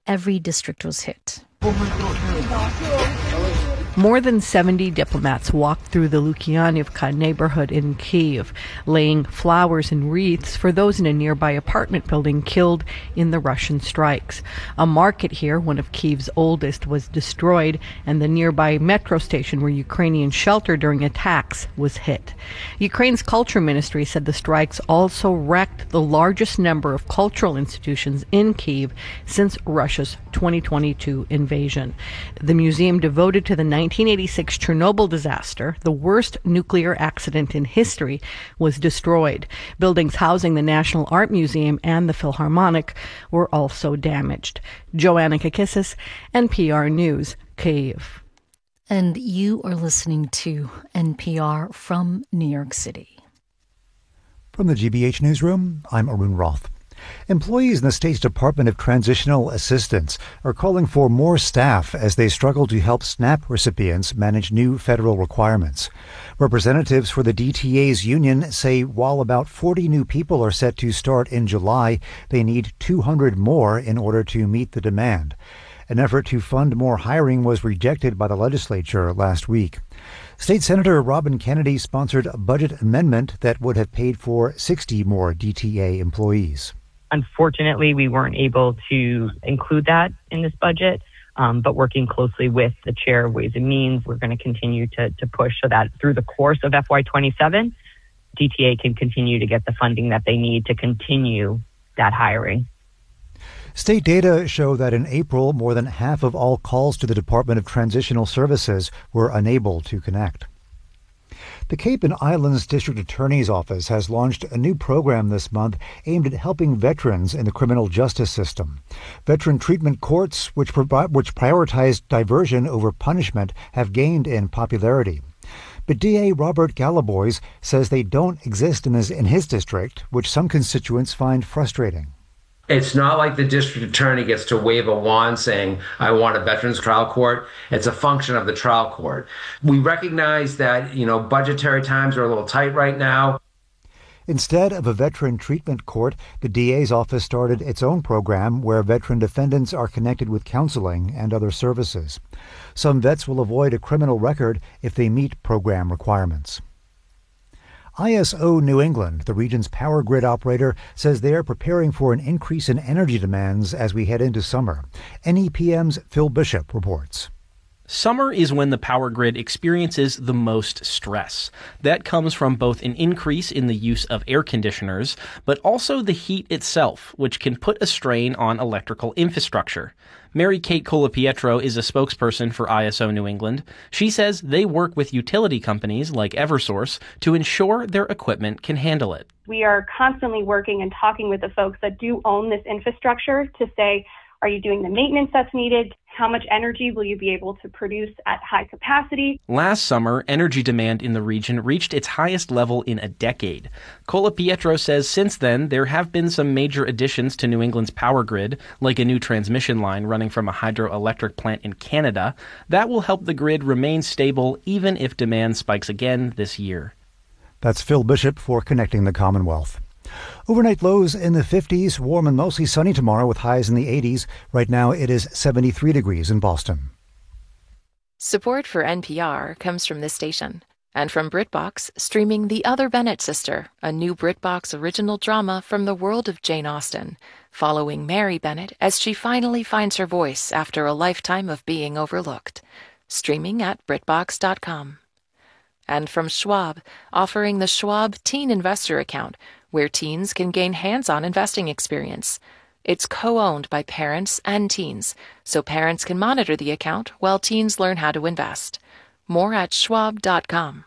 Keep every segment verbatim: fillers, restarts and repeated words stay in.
every district was hit. More than seventy diplomats walked through the Lukyanivka neighborhood in Kyiv, laying flowers and wreaths for those in a nearby apartment building killed in the Russian strikes. A market here, one of Kyiv's oldest, was destroyed, and the nearby metro station where Ukrainians sheltered during attacks was hit. Ukraine's culture ministry said the strikes also wrecked the largest number of cultural institutions in Kyiv since Russia's twenty twenty-two invasion. The museum devoted to the nineteen eighty-six Chernobyl disaster, the worst nuclear accident in history, was destroyed. Buildings housing the National Art Museum and the Philharmonic were also damaged. Joanna Kakissis, N P R News, Kyiv. And you are listening to N P R from New York City. From the G B H Newsroom, I'm Arun Roth. Employees in the state's Department of Transitional Assistance are calling for more staff as they struggle to help SNAP recipients manage new federal requirements. Representatives for the D T A's union say while about forty new people are set to start in July, they need two hundred more in order to meet the demand. An effort to fund more hiring was rejected by the legislature last week. State Senator Robin Kennedy sponsored a budget amendment that would have paid for sixty more D T A employees. Unfortunately, we weren't able to include that in this budget, um, but working closely with the chair of Ways and Means, we're going to continue to, to push so that through the course of F Y twenty-seven, D T A can continue to get the funding that they need to continue that hiring. State data show that in April, more than half of all calls to the Department of Transitional Services were unable to connect. The Cape and Islands District Attorney's Office has launched a new program this month aimed at helping veterans in the criminal justice system. Veteran treatment courts, which, provide, which prioritize diversion over punishment, have gained in popularity. But D A Robert Galabois says they don't exist in his, in his district, which some constituents find frustrating. It's not like the district attorney gets to wave a wand saying, I want a veterans trial court. It's a function of the trial court. We recognize that, you know, budgetary times are a little tight right now. Instead of a veteran treatment court, the D A's office started its own program where veteran defendants are connected with counseling and other services. Some vets will avoid a criminal record if they meet program requirements. I S O New England, the region's power grid operator, says they are preparing for an increase in energy demands as we head into summer. N E P M's Phil Bishop reports. Summer is when the power grid experiences the most stress. That comes from both an increase in the use of air conditioners, but also the heat itself, which can put a strain on electrical infrastructure. Mary Kate Colapietro is a spokesperson for I S O New England. She says they work with utility companies like Eversource to ensure their equipment can handle it. We are constantly working and talking with the folks that do own this infrastructure to say, are you doing the maintenance that's needed? How much energy will you be able to produce at high capacity? Last summer, energy demand in the region reached its highest level in a decade. Colapietro says since then, there have been some major additions to New England's power grid, like a new transmission line running from a hydroelectric plant in Canada. That will help the grid remain stable even if demand spikes again this year. That's Phil Bishop for Connecting the Commonwealth. Overnight lows in the fifties, warm and mostly sunny tomorrow with highs in the eighties. Right now it is seventy-three degrees in Boston. Support for N P R comes from this station and from BritBox, streaming The Other Bennett Sister, a new BritBox original drama from the world of Jane Austen, following Mary Bennett as she finally finds her voice after a lifetime of being overlooked. Streaming at Britbox dot com. And from Schwab, offering the Schwab Teen Investor Account, where teens can gain hands-on investing experience. It's co-owned by parents and teens, so parents can monitor the account while teens learn how to invest. More at Schwab dot com.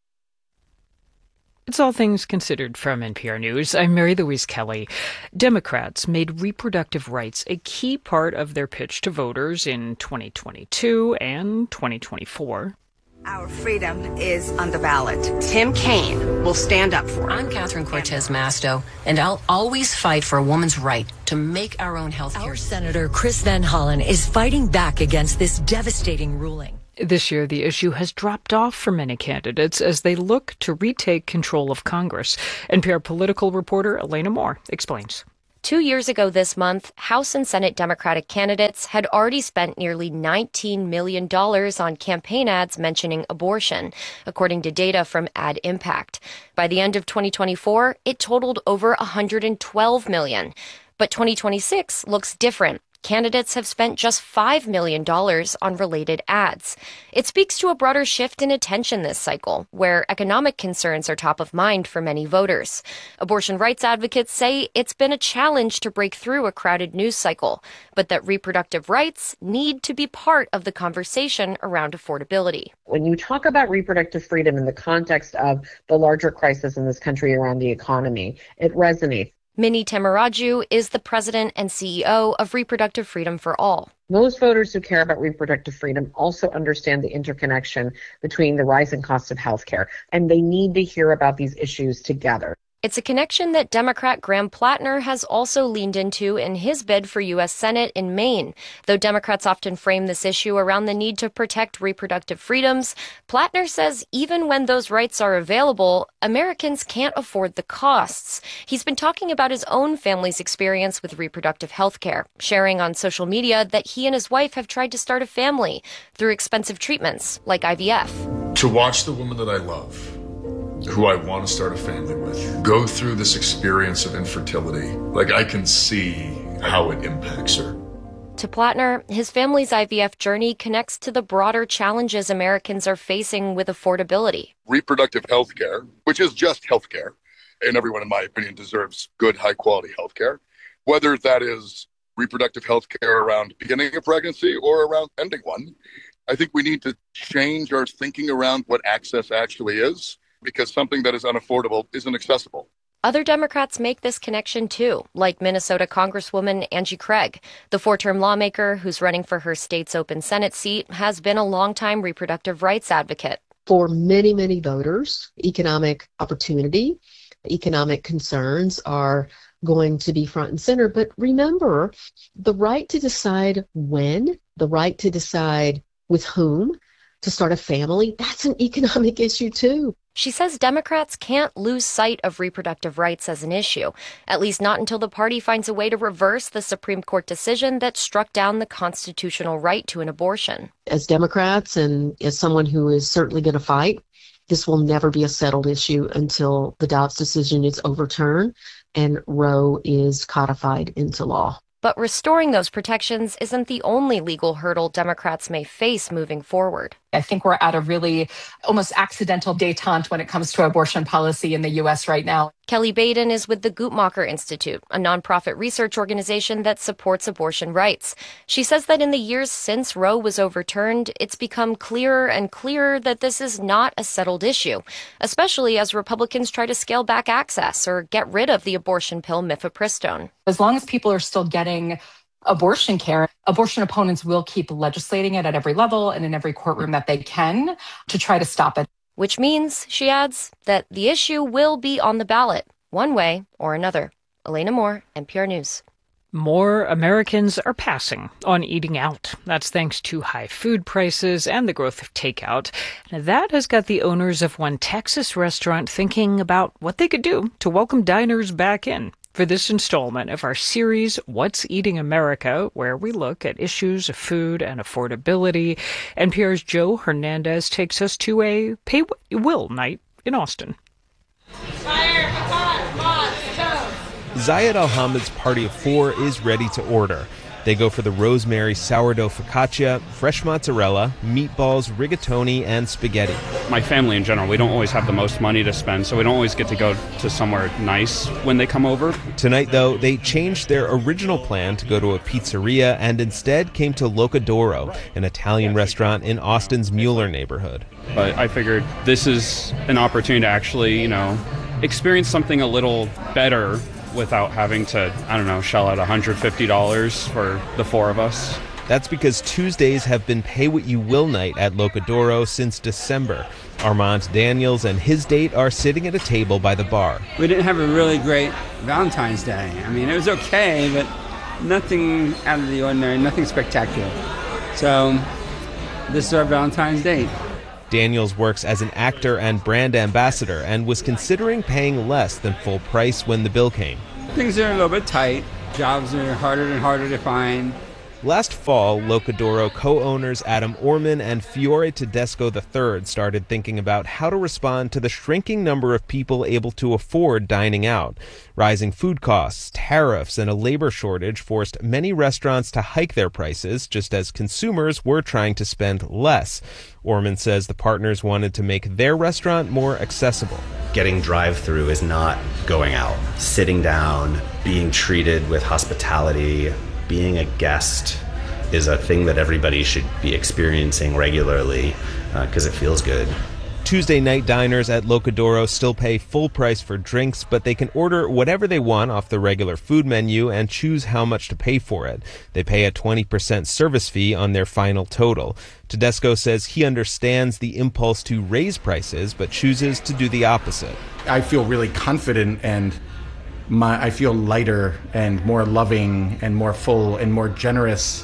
It's All Things Considered from N P R News. I'm Mary Louise Kelly. Democrats made reproductive rights a key part of their pitch to voters in twenty twenty-two and twenty twenty-four. Our freedom is on the ballot. Tim Kaine will stand up for it. I'm Catherine Cortez Masto, and I'll always fight for a woman's right to make our own health care. Our Senator Chris Van Hollen is fighting back against this devastating ruling. This year, the issue has dropped off for many candidates as they look to retake control of Congress. N P R political reporter Elena Moore explains. Two years ago this month, House and Senate Democratic candidates had already spent nearly nineteen million dollars on campaign ads mentioning abortion, according to data from Ad Impact. By the end of twenty twenty-four, it totaled over one hundred twelve million dollars. But twenty twenty-six looks different. Candidates have spent just five million dollars on related ads. It speaks to a broader shift in attention this cycle, where economic concerns are top of mind for many voters. Abortion rights advocates say it's been a challenge to break through a crowded news cycle, but that reproductive rights need to be part of the conversation around affordability. When you talk about reproductive freedom in the context of the larger crisis in this country around the economy, it resonates. Minnie Tamaraju is the president and C E O of Reproductive Freedom for All. Most voters who care about reproductive freedom also understand the interconnection between the rising cost of healthcare, and they need to hear about these issues together. It's a connection that Democrat Graham Plattner has also leaned into in his bid for U S Senate in Maine. Though Democrats often frame this issue around the need to protect reproductive freedoms, Plattner says even when those rights are available, Americans can't afford the costs. He's been talking about his own family's experience with reproductive health care, sharing on social media that he and his wife have tried to start a family through expensive treatments like I V F. To watch the woman that I love, who I want to start a family with, go through this experience of infertility, like I can see how it impacts her. To Plattner, his family's I V F journey connects to the broader challenges Americans are facing with affordability. Reproductive health care, which is just health care, and everyone, in my opinion, deserves good, high-quality health care, whether that is reproductive health care around beginning a pregnancy or around ending one. I think we need to change our thinking around what access actually is, because something that is unaffordable isn't accessible. Other Democrats make this connection too, like Minnesota Congresswoman Angie Craig. The four-term lawmaker who's running for her state's open Senate seat has been a longtime reproductive rights advocate. For many, many voters, economic opportunity, economic concerns are going to be front and center. But remember, the right to decide when, the right to decide with whom to start a family, that's an economic issue too. She says Democrats can't lose sight of reproductive rights as an issue, at least not until the party finds a way to reverse the Supreme Court decision that struck down the constitutional right to an abortion. As Democrats and as someone who is certainly going to fight, this will never be a settled issue until the Dobbs decision is overturned and Roe is codified into law. But restoring those protections isn't the only legal hurdle Democrats may face moving forward. I think we're at a really almost accidental détente when it comes to abortion policy in the U S right now. Kelly Baden is with the Guttmacher Institute, a nonprofit research organization that supports abortion rights. She says that in the years since Roe was overturned, it's become clearer and clearer that this is not a settled issue, especially as Republicans try to scale back access or get rid of the abortion pill mifepristone. As long as people are still getting abortion care, abortion opponents will keep legislating it at every level and in every courtroom that they can to try to stop it. Which means, she adds, that the issue will be on the ballot, one way or another. Elena Moore, N P R News. More Americans are passing on eating out. That's thanks to high food prices and the growth of takeout. Now, that has got the owners of one Texas restaurant thinking about what they could do to welcome diners back in. For this installment of our series, What's Eating America, where we look at issues of food and affordability, N P R's Joe Hernandez takes us to a Pay What You Will night in Austin. Zayed Al-Hamid's party of four is ready to order. They go for the rosemary sourdough focaccia, fresh mozzarella, meatballs, rigatoni, and spaghetti. My family in general, we don't always have the most money to spend, so we don't always get to go to somewhere nice when they come over. Tonight, though, they changed their original plan to go to a pizzeria and instead came to Locadoro, an Italian restaurant in Austin's Mueller neighborhood. But I figured this is an opportunity to actually, you know, experience something a little better without having to, I don't know, shell out one hundred fifty dollars for the four of us. That's because Tuesdays have been Pay What You Will night at Locadoro since December. Armand Daniels and his date are sitting at a table by the bar. We didn't have a really great Valentine's Day. I mean, it was okay, but nothing out of the ordinary, nothing spectacular. So this is our Valentine's date. Daniels works as an actor and brand ambassador and was considering paying less than full price when the bill came. Things are a little bit tight, Jobs are harder and harder to find. Last fall, Locadoro co-owners Adam Orman and Fiore Tedesco the third started thinking about how to respond to the shrinking number of people able to afford dining out. Rising food costs, tariffs, and a labor shortage forced many restaurants to hike their prices, just as consumers were trying to spend less. Orman says the partners wanted to make their restaurant more accessible. Getting drive-through is not going out. Sitting down, being treated with hospitality, being a guest is a thing that everybody should be experiencing regularly because uh, it feels good. Tuesday night diners at Locadoro still pay full price for drinks, but they can order whatever they want off the regular food menu and choose how much to pay for it. They pay a twenty percent service fee on their final total. Tedesco says he understands the impulse to raise prices, but chooses to do the opposite. I feel really confident and My, I feel lighter and more loving and more full and more generous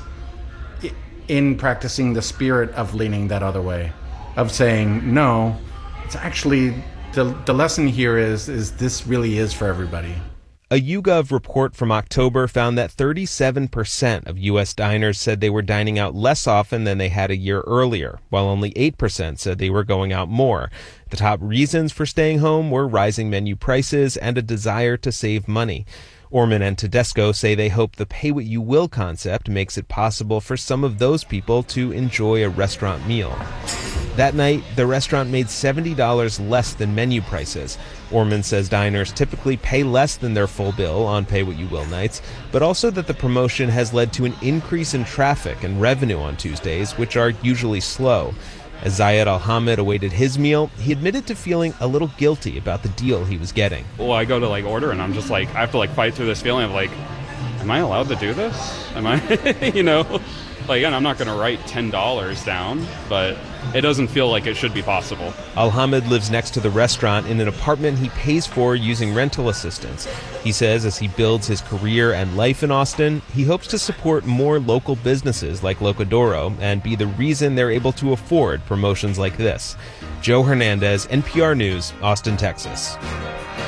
in practicing the spirit of leaning that other way, of saying, no, it's actually, the, the lesson here is, is this really is for everybody. A YouGov report from October found that thirty-seven percent of U S diners said they were dining out less often than they had a year earlier, while only eight percent said they were going out more. The top reasons for staying home were rising menu prices and a desire to save money. Orman and Tedesco say they hope the pay-what-you-will concept makes it possible for some of those people to enjoy a restaurant meal. That night, the restaurant made seventy dollars less than menu prices. Orman says diners typically pay less than their full bill on pay-what-you-will nights, but also that the promotion has led to an increase in traffic and revenue on Tuesdays, which are usually slow. As Zayed Al-Hamid awaited his meal, he admitted to feeling a little guilty about the deal he was getting. Well, I go to like order and I'm just like, I have to like fight through this feeling of like, am I allowed to do this? Am I, you know, like, again, I'm not going to write ten dollars down, but it doesn't feel like it should be possible. Al-Hamid lives next to the restaurant in an apartment he pays for using rental assistance. He says as he builds his career and life in Austin, he hopes to support more local businesses like Locadoro and be the reason they're able to afford promotions like this. Joe Hernandez, N P R News, Austin, Texas.